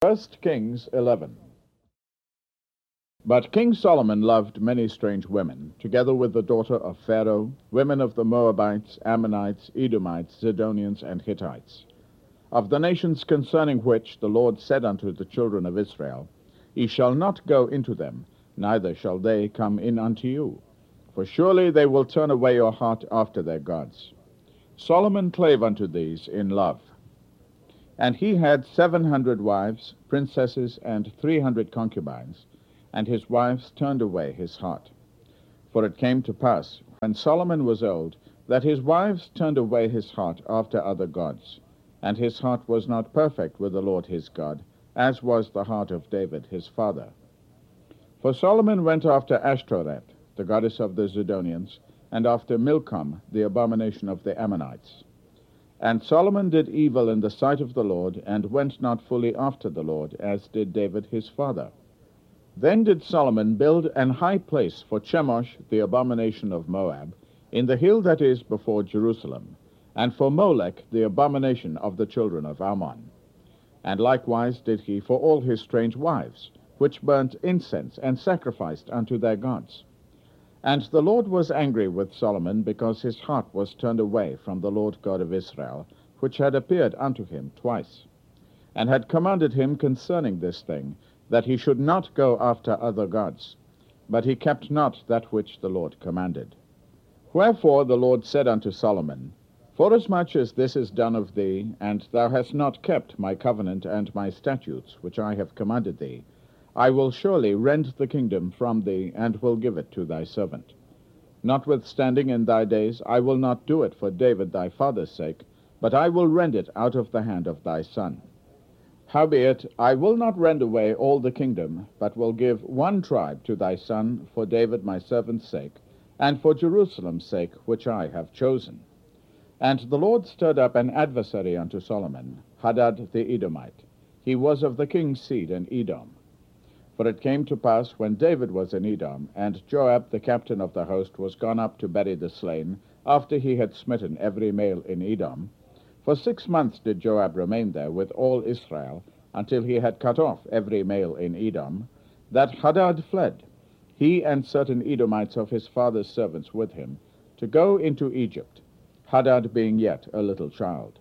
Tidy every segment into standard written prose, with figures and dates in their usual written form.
1 Kings 11. But King Solomon loved many strange women, together with the daughter of Pharaoh, women of the Moabites, Ammonites, Edomites, Zidonians, and Hittites, of the nations concerning which the Lord said unto the children of Israel, Ye shall not go into them, neither shall they come in unto you, for surely they will turn away your heart after their gods. Solomon clave unto these in love. And he had 700 wives, princesses, and 300 concubines, and his wives turned away his heart. For it came to pass, when Solomon was old, that his wives turned away his heart after other gods, and his heart was not perfect with the Lord his God, as was the heart of David his father. For Solomon went after Ashtoreth, the goddess of the Zidonians, and after Milcom, the abomination of the Ammonites. And Solomon did evil in the sight of the Lord, and went not fully after the Lord, as did David his father. Then did Solomon build an high place for Chemosh, the abomination of Moab, in the hill that is before Jerusalem, and for Molech, the abomination of the children of Ammon. And likewise did he for all his strange wives, which burnt incense and sacrificed unto their gods. And the Lord was angry with Solomon, because his heart was turned away from the Lord God of Israel, which had appeared unto him twice, and had commanded him concerning this thing, that he should not go after other gods. But he kept not that which the Lord commanded. Wherefore the Lord said unto Solomon, Forasmuch as this is done of thee, and thou hast not kept my covenant and my statutes, which I have commanded thee, I will surely rend the kingdom from thee, and will give it to thy servant. Notwithstanding in thy days I will not do it for David thy father's sake, but I will rend it out of the hand of thy son. Howbeit, I will not rend away all the kingdom, but will give one tribe to thy son for David my servant's sake, and for Jerusalem's sake, which I have chosen. And the Lord stirred up an adversary unto Solomon, Hadad the Edomite. He was of the king's seed in Edom. For it came to pass, when David was in Edom, and Joab the captain of the host was gone up to bury the slain, after he had smitten every male in Edom, for 6 months did Joab remain there with all Israel, until he had cut off every male in Edom, that Hadad fled, he and certain Edomites of his father's servants with him, to go into Egypt, Hadad being yet a little child.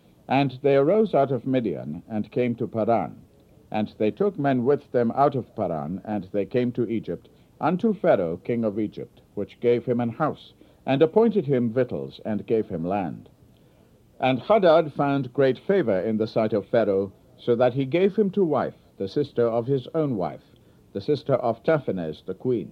And they arose out of Midian, and came to Paran. And they took men with them out of Paran, and they came to Egypt, unto Pharaoh king of Egypt, which gave him an house, and appointed him victuals, and gave him land. And Hadad found great favor in the sight of Pharaoh, so that he gave him to wife, the sister of his own wife, the sister of Taphanes the queen.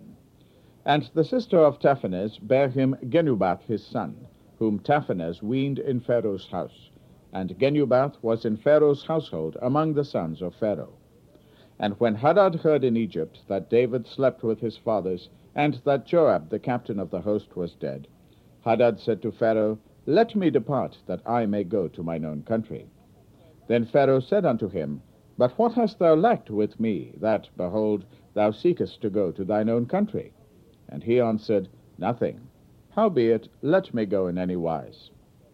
And the sister of Taphanes bare him Genubath his son, whom Taphanes weaned in Pharaoh's house. And Genubath was in Pharaoh's household among the sons of Pharaoh. And when Hadad heard in Egypt that David slept with his fathers, and that Joab the captain of the host was dead, Hadad said to Pharaoh, Let me depart, that I may go to mine own country. Then Pharaoh said unto him, But what hast thou lacked with me, that, behold, thou seekest to go to thine own country? And he answered, Nothing. Howbeit, let me go in any wise.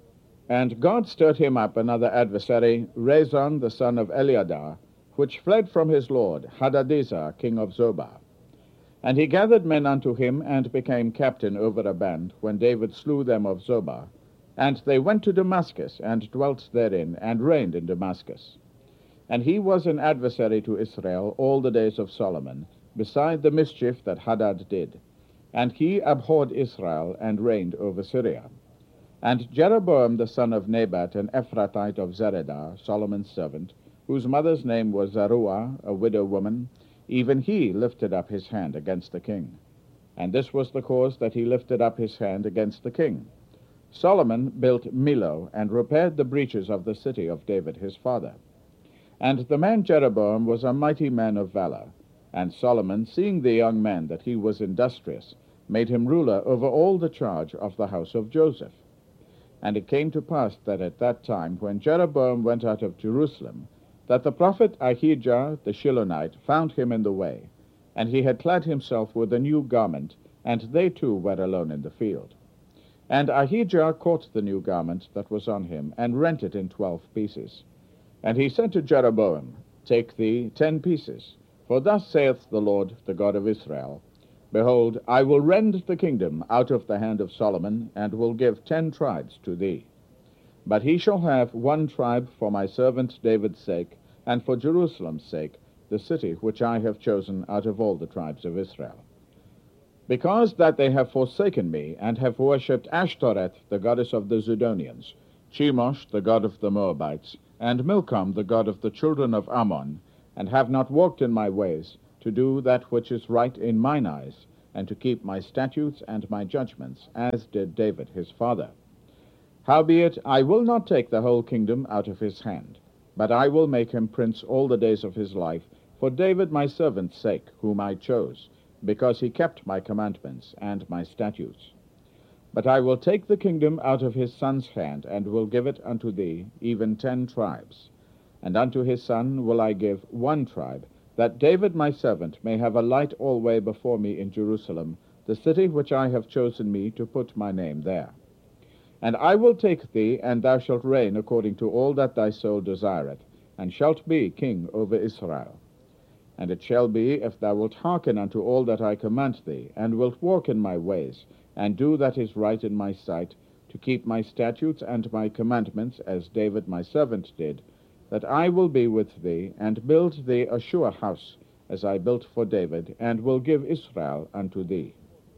And God stirred him up another adversary, Rezon the son of Eliadah, which fled from his lord, Hadadezer king of Zobah. And he gathered men unto him, and became captain over a band, when David slew them of Zobah. And they went to Damascus, and dwelt therein, and reigned in Damascus. And he was an adversary to Israel all the days of Solomon, beside the mischief that Hadad did. And he abhorred Israel, and reigned over Syria. And Jeroboam the son of Nebat, an Ephrathite of Zeredah, Solomon's servant, whose mother's name was Zeruah, a widow woman, even he lifted up his hand against the king. And this was the cause that he lifted up his hand against the king. Solomon built Millo, and repaired the breaches of the city of David his father. And the man Jeroboam was a mighty man of valor. And Solomon, seeing the young man that he was industrious, made him ruler over all the charge of the house of Joseph. And it came to pass that at that time, when Jeroboam went out of Jerusalem, that the prophet Ahijah the Shilonite found him in the way, and he had clad himself with a new garment, and they two were alone in the field. And Ahijah caught the new garment that was on him, and rent it in 12 pieces. And he said to Jeroboam, Take thee 10 pieces. For thus saith the Lord, the God of Israel, Behold, I will rend the kingdom out of the hand of Solomon, and will give 10 tribes to thee. But he shall have 1 tribe for my servant David's sake, and for Jerusalem's sake, the city which I have chosen out of all the tribes of Israel. Because that they have forsaken me, and have worshipped Ashtoreth, the goddess of the Zidonians, Chemosh, the god of the Moabites, and Milcom, the god of the children of Ammon, and have not walked in my ways, to do that which is right in mine eyes, and to keep my statutes and my judgments, as did David his father. Howbeit, I will not take the whole kingdom out of his hand, but I will make him prince all the days of his life, for David my servant's sake, whom I chose, because he kept my commandments and my statutes. But I will take the kingdom out of his son's hand, and will give it unto thee, even 10 tribes. And unto his son will I give 1 tribe, that David my servant may have a light alway before me in Jerusalem, the city which I have chosen me to put my name there. And I will take thee, and thou shalt reign according to all that thy soul desireth, and shalt be king over Israel. And it shall be, if thou wilt hearken unto all that I command thee, and wilt walk in my ways, and do that is right in my sight, to keep my statutes and my commandments, as David my servant did, that I will be with thee, and build thee a sure house, as I built for David, and will give Israel unto thee.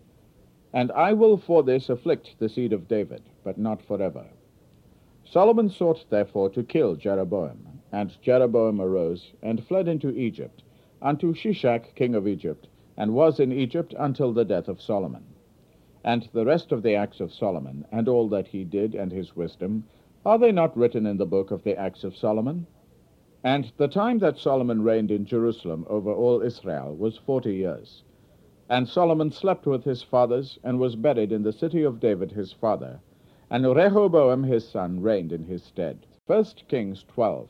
And I will for this afflict the seed of David, but not forever. Solomon sought therefore to kill Jeroboam, and Jeroboam arose, and fled into Egypt, unto Shishak king of Egypt, and was in Egypt until the death of Solomon. And the rest of the acts of Solomon, and all that he did, and his wisdom, are they not written in the book of the acts of Solomon? And the time that Solomon reigned in Jerusalem over all Israel was 40 years. And Solomon slept with his fathers, and was buried in the city of David his father. And Rehoboam his son reigned in his stead. 1 Kings 12.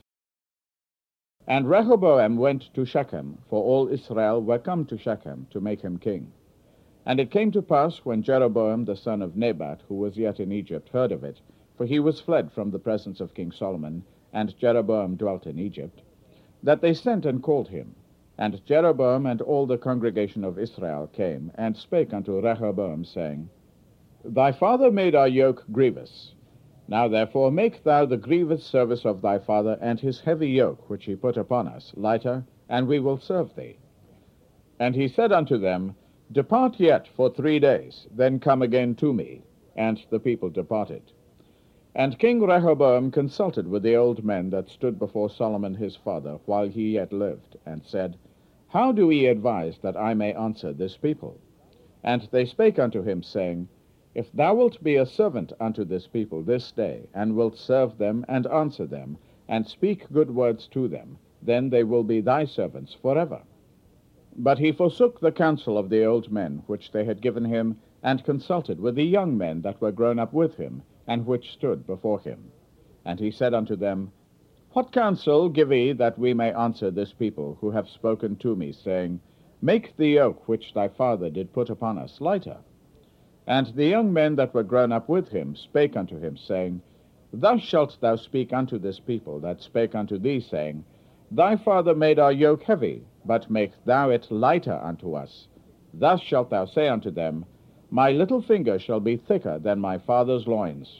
And Rehoboam went to Shechem, for all Israel were come to Shechem to make him king. And it came to pass, when Jeroboam the son of Nebat, who was yet in Egypt, heard of it, for he was fled from the presence of King Solomon, and Jeroboam dwelt in Egypt, that they sent and called him. And Jeroboam and all the congregation of Israel came, and spake unto Rehoboam, saying, Thy father made our yoke grievous. Now therefore make thou the grievous service of thy father, and his heavy yoke which he put upon us, lighter, and we will serve thee. And he said unto them, Depart yet for 3 days, then come again to me. And the people departed. And King Rehoboam consulted with the old men that stood before Solomon his father, while he yet lived, and said, How do we advise that I may answer this people? And they spake unto him, saying, If thou wilt be a servant unto this people this day, and wilt serve them, and answer them, and speak good words to them, then they will be thy servants forever. But he forsook the counsel of the old men which they had given him, and consulted with the young men that were grown up with him, and which stood before him. And he said unto them, What counsel give ye that we may answer this people, who have spoken to me, saying, Make the yoke which thy father did put upon us lighter? And the young men that were grown up with him spake unto him, saying, Thus shalt thou speak unto this people that spake unto thee, saying, Thy father made our yoke heavy, but make thou it lighter unto us. Thus shalt thou say unto them, My little finger shall be thicker than my father's loins.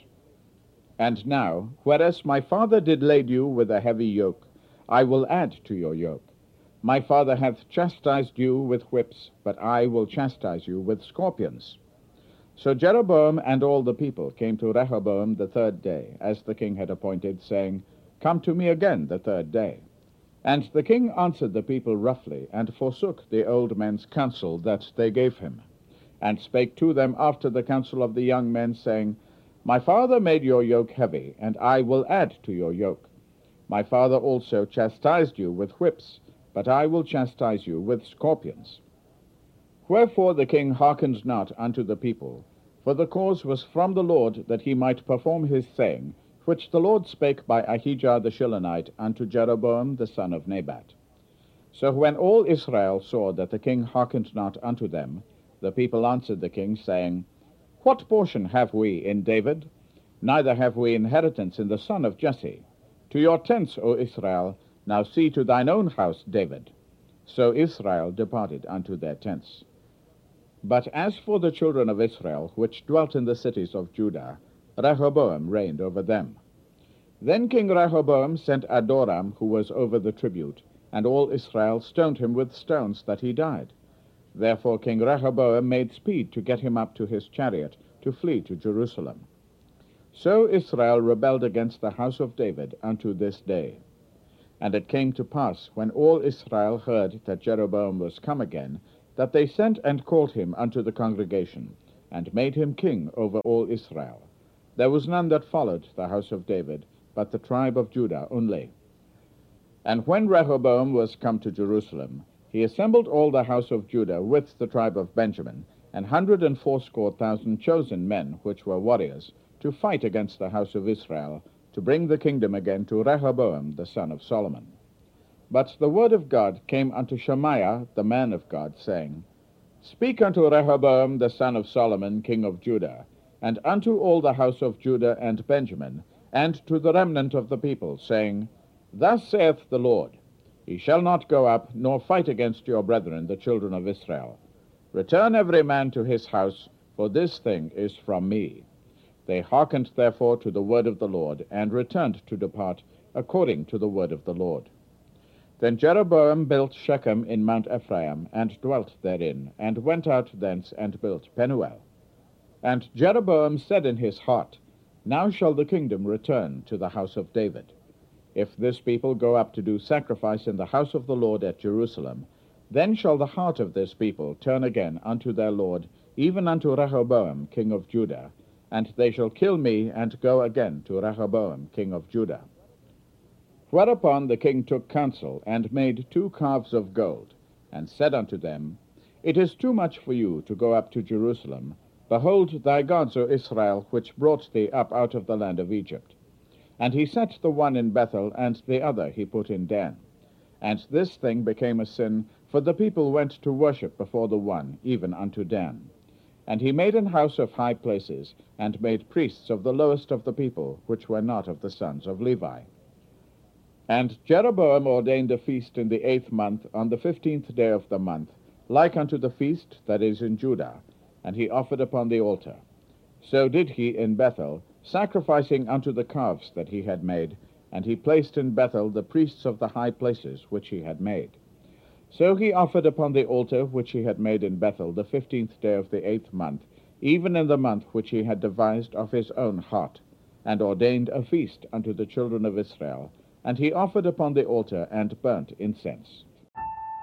And now, whereas my father did lade you with a heavy yoke, I will add to your yoke. My father hath chastised you with whips, but I will chastise you with scorpions. So Jeroboam and all the people came to Rehoboam the 3rd day, as the king had appointed, saying, Come to me again the 3rd day. And the king answered the people roughly, and forsook the old men's counsel that they gave him, and spake to them after the counsel of the young men, saying, My father made your yoke heavy, and I will add to your yoke. My father also chastised you with whips, but I will chastise you with scorpions. Wherefore the king hearkened not unto the people, for the cause was from the Lord, that he might perform his saying, which the Lord spake by Ahijah the Shilonite unto Jeroboam the son of Nebat. So when all Israel saw that the king hearkened not unto them, the people answered the king, saying, What portion have we in David? Neither have we inheritance in the son of Jesse. To your tents, O Israel, Now see to thine own house, David. So Israel departed unto their tents. But as for the children of Israel, which dwelt in the cities of Judah, Rehoboam reigned over them. Then King Rehoboam sent Adoram, who was over the tribute, and all Israel stoned him with stones, that he died. Therefore King Rehoboam made speed to get him up to his chariot, to flee to Jerusalem. So Israel rebelled against the house of David unto this day. And it came to pass, when all Israel heard that Jeroboam was come again, that they sent and called him unto the congregation, and made him king over all Israel. There was none that followed the house of David, but the tribe of Judah only. And when Rehoboam was come to Jerusalem, he assembled all the house of Judah with the tribe of Benjamin, 180,000 chosen men, which were warriors, to fight against the house of Israel, to bring the kingdom again to Rehoboam the son of Solomon. But the word of God came unto Shemaiah the man of God, saying, Speak unto Rehoboam the son of Solomon, king of Judah, and unto all the house of Judah and Benjamin, and to the remnant of the people, saying, Thus saith the Lord, Ye shall not go up, nor fight against your brethren, the children of Israel. Return every man to his house, for this thing is from me. They hearkened therefore to the word of the Lord, and returned to depart according to the word of the Lord. Then Jeroboam built Shechem in Mount Ephraim, and dwelt therein, and went out thence, and built Penuel. And Jeroboam said in his heart, Now shall the kingdom return to the house of David. If this people go up to do sacrifice in the house of the Lord at Jerusalem, then shall the heart of this people turn again unto their Lord, even unto Rehoboam king of Judah, and they shall kill me, and go again to Rehoboam king of Judah. Whereupon the king took counsel, and made 2 calves of gold, and said unto them, It is too much for you to go up to Jerusalem. Behold thy gods, O Israel, which brought thee up out of the land of Egypt. And he set the one in Bethel, and the other he put in Dan. And this thing became a sin, for the people went to worship before the one, even unto Dan. And he made an house of high places, and made priests of the lowest of the people, which were not of the sons of Levi. And Jeroboam ordained a feast in the 8th month, on the 15th day of the month, like unto the feast that is in Judah, and he offered upon the altar. So did he in Bethel, sacrificing unto the calves that he had made, and he placed in Bethel the priests of the high places which he had made. So he offered upon the altar which he had made in Bethel the 15th day of the 8th month, even in the month which he had devised of his own heart, and ordained a feast unto the children of Israel, and he offered upon the altar and burnt incense.